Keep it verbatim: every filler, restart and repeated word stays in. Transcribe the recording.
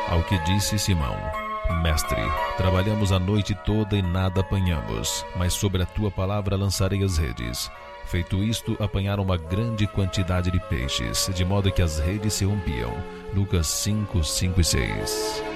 Ao que disse Simão: Mestre, trabalhamos a noite toda e nada apanhamos, mas sobre a tua palavra lançarei as redes. Feito isto, apanharam uma grande quantidade de peixes, de modo que as redes se rompiam. Lucas cinco, cinco e seis.